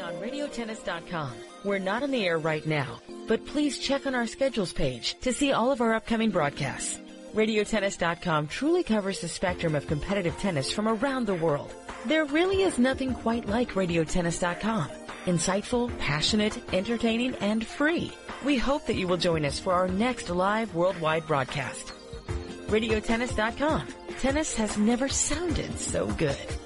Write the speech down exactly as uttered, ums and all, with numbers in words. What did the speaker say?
on radio tennis dot com. We're not on the air right now, but please check on our schedules page to see all of our upcoming broadcasts. radio tennis dot com truly covers the spectrum of competitive tennis from around the world. There really is nothing quite like radio tennis dot com. Insightful, passionate, entertaining, and free. We hope that you will join us for our next live worldwide broadcast. radio tennis dot com. Tennis has never sounded so good.